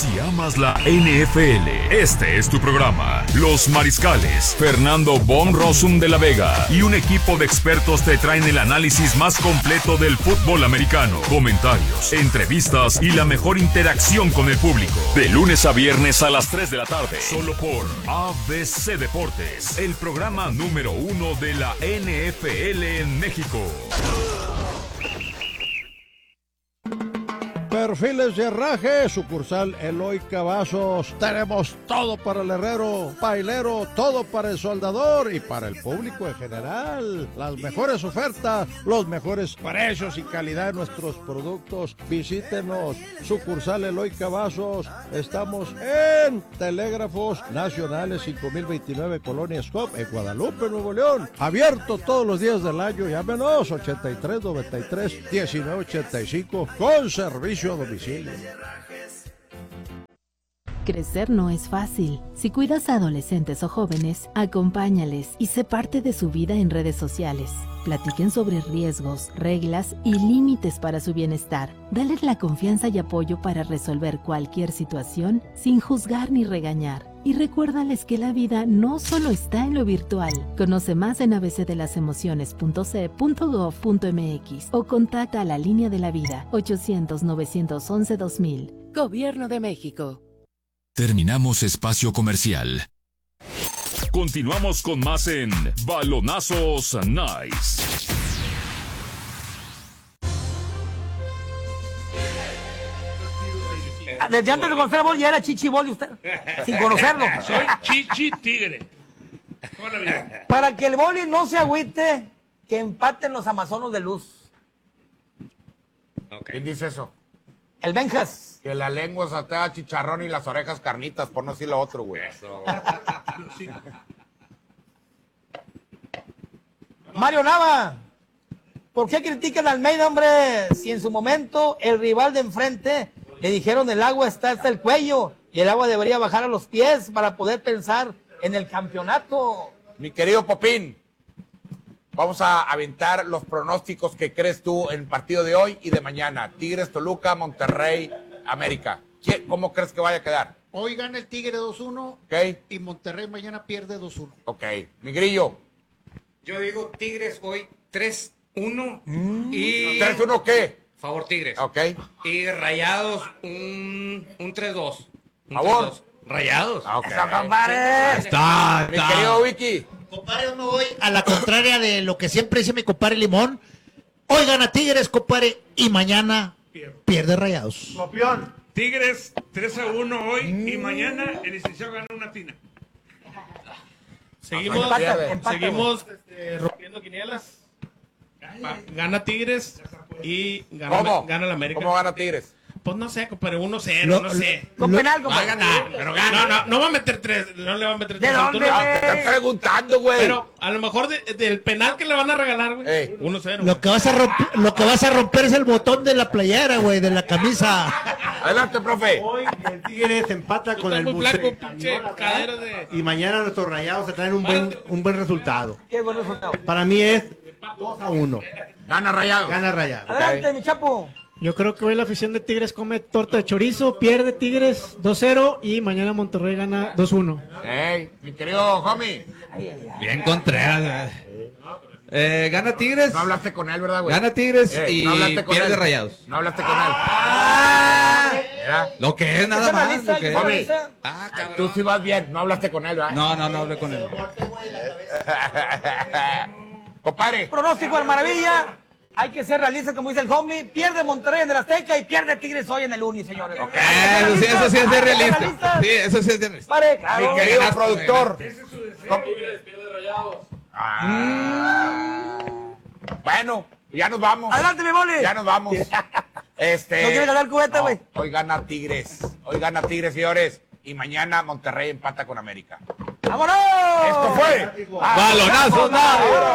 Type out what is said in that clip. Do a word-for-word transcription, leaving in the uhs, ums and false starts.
Si amas la N F L, este es tu programa. Los Mariscales, Fernando Von Rossum de la Vega y un equipo de expertos te traen el análisis más completo del fútbol americano. Comentarios, entrevistas y la mejor interacción con el público. De lunes a viernes a las tres de la tarde. Solo por A B C Deportes, el programa número uno de la N F L en México. Perfiles de herraje, sucursal Eloy Cavazos. Tenemos todo para el herrero, pailero, todo para el soldador y para el público en general. Las mejores ofertas, los mejores precios y calidad de nuestros productos. Visítenos, sucursal Eloy Cavazos. Estamos en Telégrafos Nacionales cinco mil veintinueve, Colonia Scope, en Guadalupe, Nuevo León. Abierto todos los días del año. Llámenos ochenta y tres noventa y tres diecinueve ochenta y cinco con servicio a domicilio. Crecer no es fácil. Si cuidas a adolescentes o jóvenes, acompáñales y sé parte de su vida en redes sociales. Platiquen sobre riesgos, reglas y límites para su bienestar. Dales la confianza y apoyo para resolver cualquier situación sin juzgar ni regañar. Y recuérdales que la vida no solo está en lo virtual. Conoce más en a b c de las emociones punto c punto gov punto m x o contacta a la Línea de la Vida ochocientos novecientos once dos mil. Gobierno de México. Terminamos espacio comercial. Continuamos con más en Balonazos Nice. Desde antes de conocer a Bol ya era Chichi Bol y usted, sin conocerlo. Soy Chichi Tigre. Para que el Boli no se agüite, que empaten los amazonos de luz. Okay. ¿Quién dice eso? El Benjas. Que la lengua satea chicharrón y las orejas carnitas, por no decir lo otro, güey. Mario Nava, ¿por qué critican a Almeida, hombre? Si en su momento el rival de enfrente le dijeron el agua está hasta el cuello y el agua debería bajar a los pies para poder pensar en el campeonato. Mi querido Popín, vamos a aventar los pronósticos que crees tú en el partido de hoy y de mañana. Tigres, Toluca, Monterrey, América. ¿Cómo crees que vaya a quedar? Hoy gana el Tigre dos uno, okay, y Monterrey mañana pierde dos uno. Ok. Mi Grillo. Yo digo Tigres hoy tres uno mm. y... ¿tres uno qué? Favor Tigres. Ok. Y Rayados un, un tres dos. ¿Favor? tres dos. Rayados. Ah, okay. ¡Eso, compadre! Está, Mi querido Vicky. Compadre, yo me voy a la contraria de lo que siempre dice mi compadre Limón. Hoy gana Tigres, compadre, y mañana pierde Rayados. Copión. Tigres tres a uno hoy mm. y mañana el licenciado gana una tina. Seguimos, empata, empata, seguimos este, rompiendo quinielas. Gana Tigres y gana, ¿Cómo? gana la América. ¿Cómo gana Tigres? Pues no sé, pero uno cero, no sé. Con lo, penal, va a ganar, pero gana. No, no, no va a meter tres, no le va a meter ¿De tres. dónde, no, te están preguntando, güey. Pero a lo mejor de, del penal que le van a regalar, güey. uno cero. Lo que vas a romper, lo que vas a romper es el botón de la playera, güey, de la camisa. Adelante, profe. Hoy el Tigres empata con el Buce. De... Y mañana nuestros Rayados se traen un buen, un buen resultado. Qué buen resultado. Para mí es dos a uno. Gana Rayados. Gana Rayados. Adelante, Okay. mi chapo. Yo creo que hoy la afición de Tigres come torta de chorizo, pierde Tigres dos cero y mañana Monterrey gana dos uno. Hey, mi querido homie. Bien Contreras. Eh, gana Tigres. No hablaste con él, ¿verdad, güey? Gana Tigres eh, y no pierde él. Rayados. No hablaste con él. Ah, lo que es nada más. Lo que es. Ah, tú sí vas bien, no hablaste con él, ¿verdad? No, no, no hablé con él. Compadre. Pronóstico al maravilla. Hay que ser realistas, como dice el homie. Pierde Monterrey en el Azteca y pierde Tigres hoy en el Uni, señores. Okay. Eso, sí, eso sí es de realista. Sí, eso sí es de realista. Pare, claro. Mi querido productor. Ese es su deseo. Tigres pierde Rayados. Ah. Mm. Bueno, ya nos vamos. Adelante, mi Boli. Ya nos vamos. Este. ¿No quiere ganar el cubeta, güey? No, hoy gana Tigres. Hoy gana Tigres, señores. Y mañana Monterrey empata con América. ¡Vámonos! Esto fue Balonazos Nice.